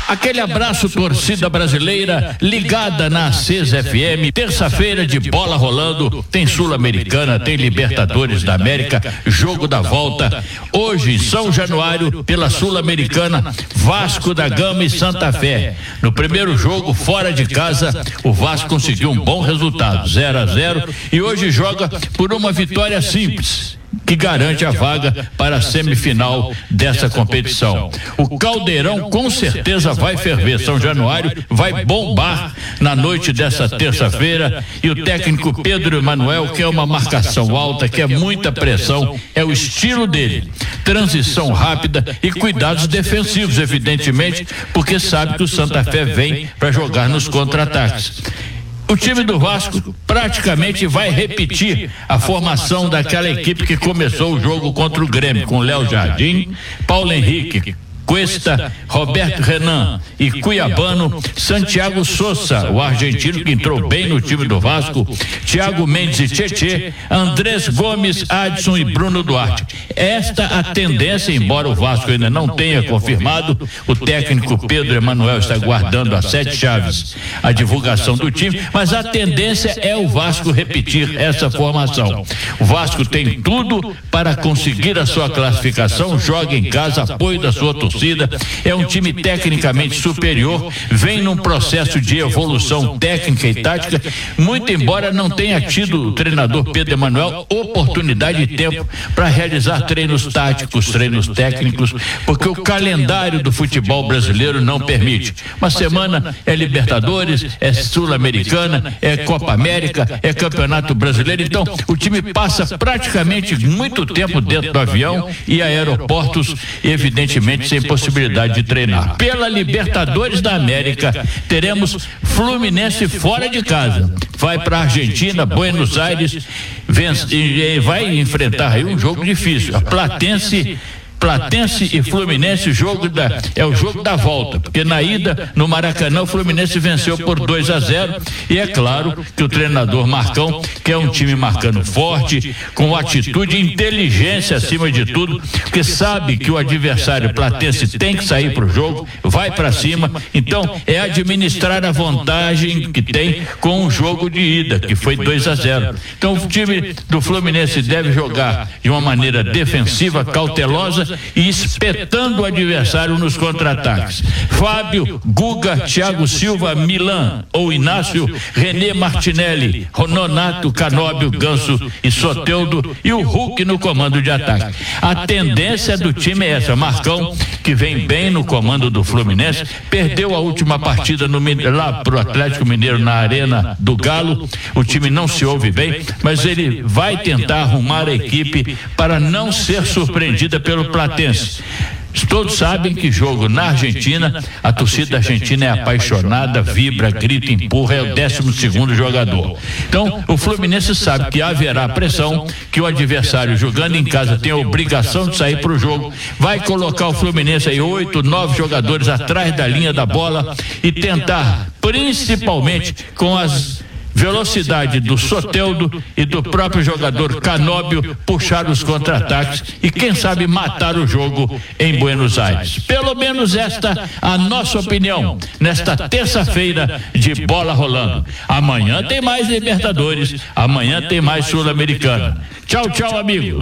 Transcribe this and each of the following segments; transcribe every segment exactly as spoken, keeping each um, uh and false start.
Aquele abraço, torcida brasileira, ligada na Acesa F M. Terça-feira de bola rolando, tem Sul-Americana, tem Libertadores da América, jogo da volta. Hoje, em São Januário, pela Sul-Americana, Vasco da Gama e Santa Fé. No primeiro jogo, fora de casa, o Vasco conseguiu um bom resultado, zero a zero, e hoje joga por uma vitória simples, que garante a vaga para a semifinal dessa competição. O Caldeirão com certeza vai ferver. São Januário vai bombar na noite dessa terça-feira, e o técnico Pedro Emanuel quer uma marcação alta, quer muita pressão, é o estilo dele. Transição rápida e cuidados defensivos, evidentemente, porque sabe que o Santa Fé vem para jogar nos contra-ataques. O time do Vasco praticamente vai repetir a formação daquela equipe que começou o jogo contra o Grêmio, com Léo Jardim, Paulo Henrique, Cuesta, Roberto Renan e Cuiabano, Santiago Sousa, o argentino que entrou bem no time do Vasco, Thiago Mendes e Tietê, Andrés Gomes, Adson e Bruno Duarte. Esta a tendência, embora o Vasco ainda não tenha confirmado, o técnico Pedro Emanuel está guardando as sete chaves a divulgação do time, mas a tendência é o Vasco repetir essa formação. O Vasco tem tudo para conseguir a sua classificação, joga em casa, apoio da sua torcida. É um time tecnicamente superior, vem num processo de evolução técnica e tática, muito embora não tenha tido o treinador Pedro Emanuel oportunidade e tempo para realizar treinos táticos, treinos técnicos, porque o calendário do futebol brasileiro não permite. Uma semana é Libertadores, é Sul-Americana, é Copa América, é Campeonato Brasileiro, então o time passa praticamente muito tempo dentro do avião e aeroportos, evidentemente sem possibilidade de treinar. Pela Libertadores da América, teremos Fluminense fora de casa, vai para a Argentina, Buenos Aires, vence, e vai enfrentar aí um jogo difícil. A Platense Platense e Fluminense, o jogo da, é o jogo da volta, porque na ida no Maracanã o Fluminense venceu por dois a zero, e é claro que o treinador Marcão quer um time marcando forte, com atitude e inteligência acima de tudo, porque sabe que o adversário Platense tem que sair para o jogo, vai para cima, então é administrar a vantagem que tem com o jogo de ida, que foi dois a zero. Então o time do Fluminense deve jogar de uma maneira defensiva, cautelosa e espetando o adversário nos contra-ataques. Fábio, Guga, Thiago Silva, Milan ou Inácio, René Martinelli, Nonato, Canóbio, Ganso e Soteldo, e o Hulk no comando de ataque. A tendência do time é essa. Marcão, que vem bem no comando do Fluminense, perdeu a última partida no, lá pro Atlético Mineiro na Arena do Galo. O time não se ouve bem, mas ele vai tentar arrumar a equipe para não ser surpreendida pelo Platense. Todos sabem que jogo na Argentina, a torcida argentina é apaixonada, vibra, grita, empurra, é o décimo segundo jogador. Então, o Fluminense sabe que haverá pressão, que o adversário jogando em casa tem a obrigação de sair para o jogo, vai colocar o Fluminense aí oito, nove jogadores atrás da linha da bola e tentar, principalmente com as velocidade do Soteldo e do próprio jogador Canóbio, puxar os contra-ataques e quem sabe matar o jogo em Buenos Aires. Pelo menos esta a nossa opinião nesta terça-feira de bola rolando. Amanhã tem mais Libertadores, amanhã tem mais Sul-Americana. Tchau, tchau, amigos.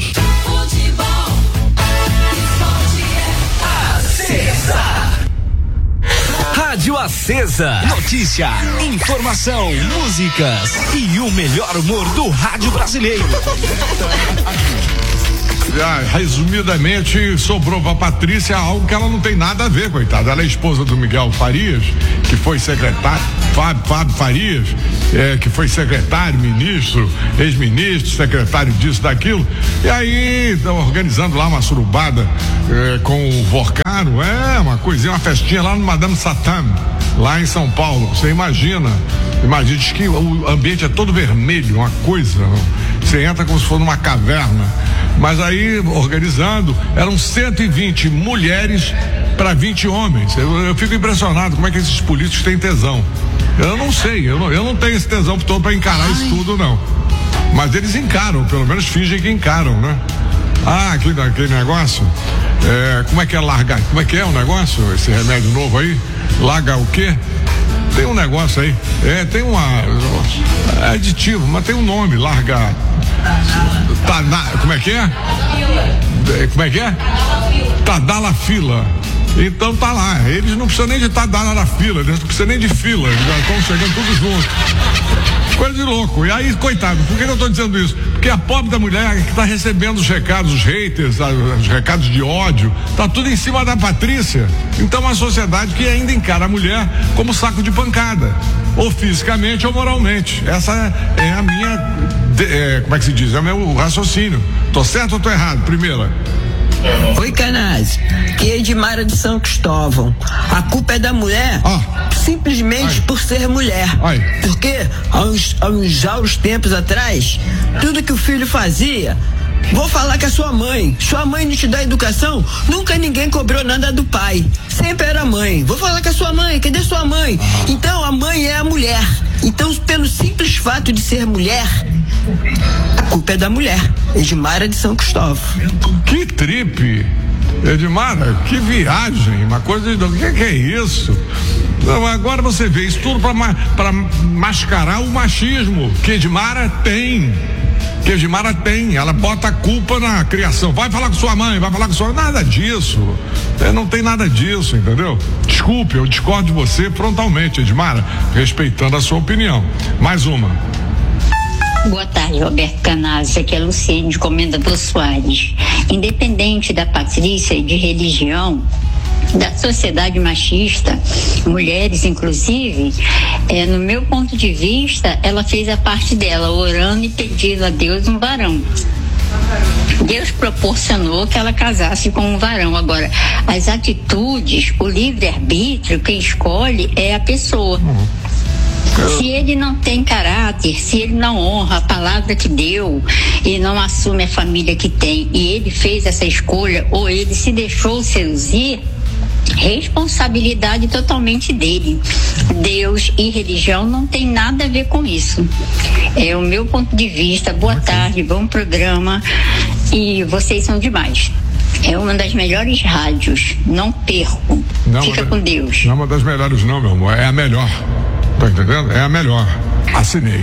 Rádio Acesa. Notícia, informação, músicas e o melhor humor do rádio brasileiro. Ah, resumidamente, sobrou pra Patrícia algo que ela não tem nada a ver, coitada. Ela é esposa do Miguel Farias, que foi secretário, Fábio, Fábio Farias, é, que foi secretário, ministro, ex-ministro, secretário disso, daquilo. E aí, estão organizando lá uma surubada é, com o Vorcaro, é, uma coisinha, uma festinha lá no Madame Satã, lá em São Paulo. Você imagina, imagina, diz que o ambiente é todo vermelho, uma coisa, você entra como se fosse numa caverna. Mas aí, organizando, eram cento e vinte mulheres para vinte homens. Eu, eu fico impressionado como é que esses políticos têm tesão. Eu não sei, eu não, eu não tenho esse tesão todo para encarar Ai. isso tudo, não. Mas eles encaram, pelo menos fingem que encaram, né? Ah, aquele, aquele negócio, é, como é que é largar, como é que é o negócio, esse remédio novo aí? larga o quê? Tem um negócio aí, é, tem uma, é aditivo, mas tem um nome, larga, tá na, como é que é? Como é que é? Tadalafila. Então tá lá, eles não precisam nem de Tadalafila, eles não precisam nem de fila, eles já estão chegando todos juntos. Coisa de louco. E aí, coitado, por que eu tô dizendo isso? Porque a pobre da mulher que tá recebendo os recados, os haters, os recados de ódio, tá tudo em cima da Patrícia. Então, uma sociedade que ainda encara a mulher como saco de pancada, ou fisicamente ou moralmente. Essa é a minha, é, como é que se diz? É o meu raciocínio. Tô certo ou tô errado? Primeira. Oi, Canazzi, que é Edmara de São Cristóvão. A culpa é da mulher, ah. simplesmente Ai. por ser mulher. Ai. Porque há uns, há uns já uns tempos atrás, tudo que o filho fazia, vou falar com a sua mãe. Sua mãe não te dá educação? Nunca ninguém cobrou nada do pai. Sempre era a mãe. Vou falar com a sua mãe. Cadê sua mãe? Então a mãe é a mulher. Então, pelo simples fato de ser mulher, a culpa é da mulher. Edmara de São Cristóvão. Que tripe! Edmara, que viagem, uma coisa de... O que, que é isso? Não, agora você vê isso tudo para mascarar o machismo que Edmara tem. Que Edmara tem, ela bota a culpa na criação. Vai falar com sua mãe, vai falar com sua mãe. Nada disso. É, não tem nada disso, entendeu? Desculpe, eu discordo de você frontalmente, Edmara, respeitando a sua opinião. Mais uma. Boa tarde, Roberto Canazzi, aqui é Luciene de Comendador Soares. Independente da Patrícia e de religião, da sociedade machista, mulheres inclusive, é, no meu ponto de vista, ela fez a parte dela, orando e pedindo a Deus um varão. Deus proporcionou que ela casasse com um varão. Agora, as atitudes, o livre-arbítrio, quem escolhe é a pessoa. Se ele não tem caráter, se ele não honra a palavra que deu e não assume a família que tem, e ele fez essa escolha ou ele se deixou seduzir, responsabilidade totalmente dele. Deus e religião não tem nada a ver com isso. É o meu ponto de vista. Boa tarde, bom programa, e vocês são demais. É uma das melhores rádios, não perco. Não, Fica com Deus. Não é uma das melhores não, meu amor, é a melhor. Tá entendendo? É a melhor. Assinei.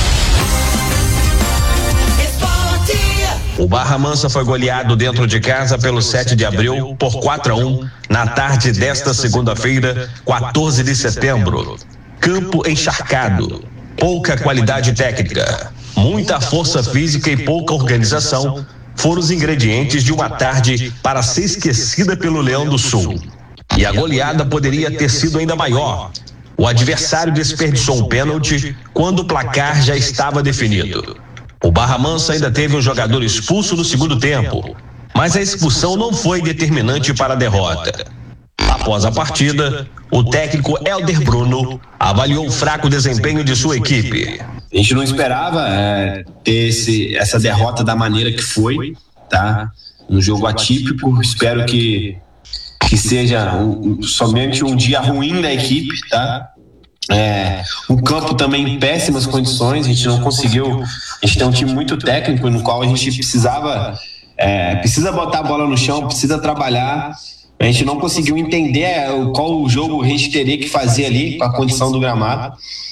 O Barra Mansa foi goleado dentro de casa pelo sete de abril por quatro a um na tarde desta segunda-feira, quatorze de setembro. Campo encharcado, pouca qualidade técnica, muita força física e pouca organização foram os ingredientes de uma tarde para ser esquecida pelo Leão do Sul. E a goleada poderia ter sido ainda maior. O adversário desperdiçou um pênalti quando o placar já estava definido. O Barra Mansa ainda teve um jogador expulso no segundo tempo, mas a expulsão não foi determinante para a derrota. Após a partida, o técnico Helder Bruno avaliou o fraco desempenho de sua equipe. A gente não esperava é, ter esse, essa derrota da maneira que foi, tá? Um jogo atípico. Espero que que seja um, somente um dia ruim da equipe, tá? É, um campo também em péssimas condições, a gente não conseguiu, a gente tem um time muito técnico no qual a gente precisava, é, precisa botar a bola no chão, precisa trabalhar, a gente não conseguiu entender qual o jogo a gente teria que fazer ali com a condição do gramado,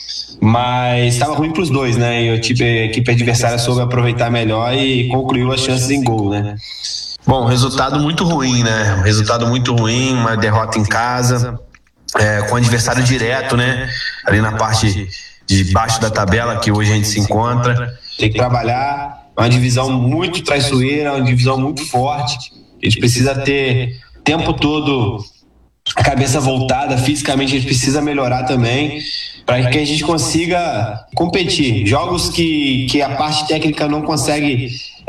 mas estava ruim para os dois, né? E a equipe adversária soube aproveitar melhor e concluiu as chances em gol, né? Bom, resultado muito ruim, né? Resultado muito ruim, uma derrota em casa, é, com adversário direto, né? Ali na parte de baixo da tabela que hoje a gente se encontra. Tem que trabalhar, uma divisão muito traiçoeira, uma divisão muito forte. A gente precisa ter o tempo todo a cabeça voltada, fisicamente a gente precisa melhorar também, para que a gente consiga competir. Jogos que, que a parte técnica não consegue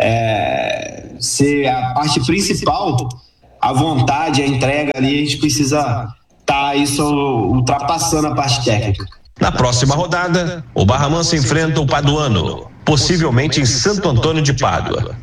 é, ser a parte principal, a vontade, a entrega ali, a gente precisa estar tá isso ultrapassando a parte técnica. Na próxima rodada, o Barra Mansa enfrenta o Paduano, possivelmente em Santo Antônio de Pádua.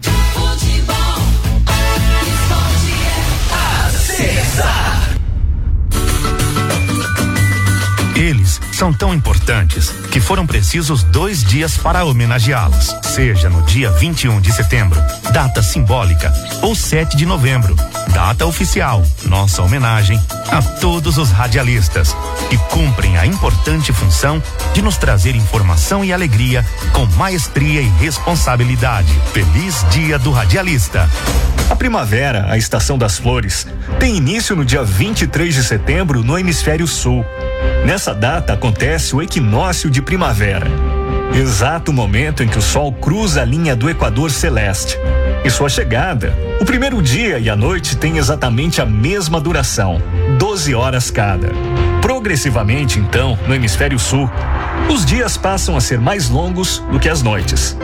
Eles são são tão importantes que foram precisos dois dias para homenageá-los. Seja no dia vinte e um de setembro, data simbólica, ou sete de novembro, data oficial. Nossa homenagem a todos os radialistas que cumprem a importante função de nos trazer informação e alegria com maestria e responsabilidade. Feliz Dia do Radialista. A primavera, a estação das flores, tem início no dia vinte e três de setembro no hemisfério sul. Nessa data acontece o equinócio de primavera, exato momento em que o sol cruza a linha do equador celeste. E sua chegada, o primeiro dia e a noite têm exatamente a mesma duração, doze horas cada. Progressivamente, então, no hemisfério sul, os dias passam a ser mais longos do que as noites.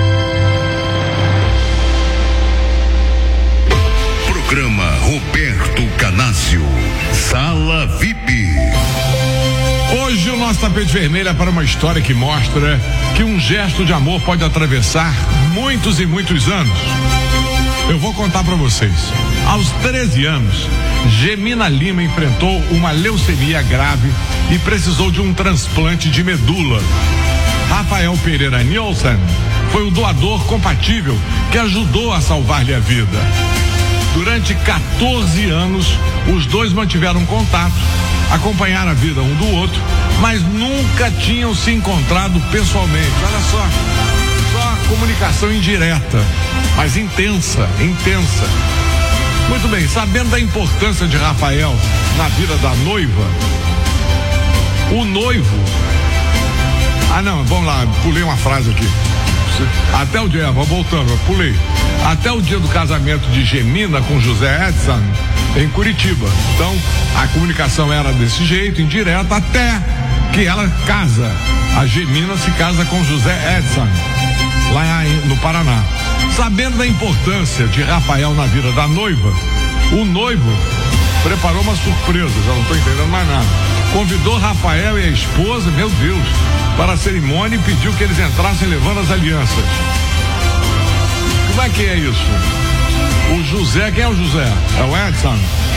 Programa Roberto Canásio, Sala V I P. Hoje o nosso tapete vermelho é para uma história que mostra que um gesto de amor pode atravessar muitos e muitos anos. Eu vou contar para vocês. Aos treze anos, Gemina Lima enfrentou uma leucemia grave e precisou de um transplante de medula. Rafael Pereira Nielsen foi o doador compatível que ajudou a salvar-lhe a vida. Durante quatorze anos, os dois mantiveram contato, acompanharam a vida um do outro, mas nunca tinham se encontrado pessoalmente. Olha só, só comunicação indireta, mas intensa, intensa. Muito bem, sabendo da importância de Rafael na vida da noiva, o noivo... Ah não, vamos lá, pulei uma frase aqui. Até o dia, voltando, pulei. Até o dia do casamento de Gemina com José Edson, em Curitiba. Então, a comunicação era desse jeito, indireta, até que ela casa. A Gemina se casa com José Edson, lá no Paraná. Sabendo da importância de Rafael na vida da noiva, o noivo preparou uma surpresa, já não estou entendendo mais nada. Convidou Rafael e a esposa, meu Deus, para a cerimônia e pediu que eles entrassem levando as alianças. Como é que é isso? O José, quem é o José? É o Edson?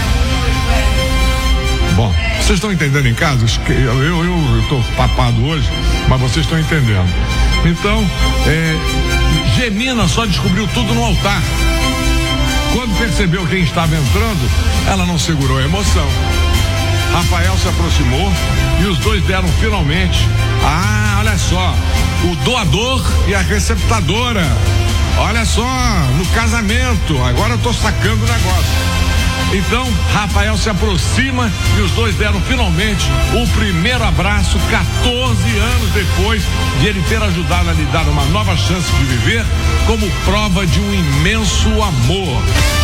Bom, vocês estão entendendo em casa? Eu, eu, eu tô papado hoje, mas vocês estão entendendo. Então, é, Gemina só descobriu tudo no altar. Quando percebeu quem estava entrando, ela não segurou a emoção. Rafael se aproximou e os dois deram finalmente, ah, olha só, o doador e a receptadora. Olha só, no casamento, agora eu tô sacando o negócio. Então, Rafael se aproxima e os dois deram finalmente o primeiro abraço, quatorze anos depois de ele ter ajudado a lhe dar uma nova chance de viver, como prova de um imenso amor.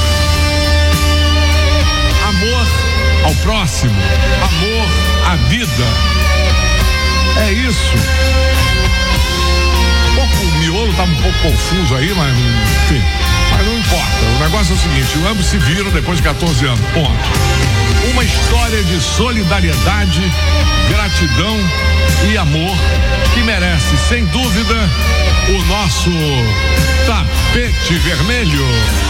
Amor ao próximo, amor à vida. É isso. Um pouco, o miolo tá um pouco confuso aí, mas enfim, mas não importa. O negócio é o seguinte, ambos se viram depois de quatorze anos, ponto. Uma história de solidariedade, gratidão e amor que merece, sem dúvida, o nosso tapete vermelho.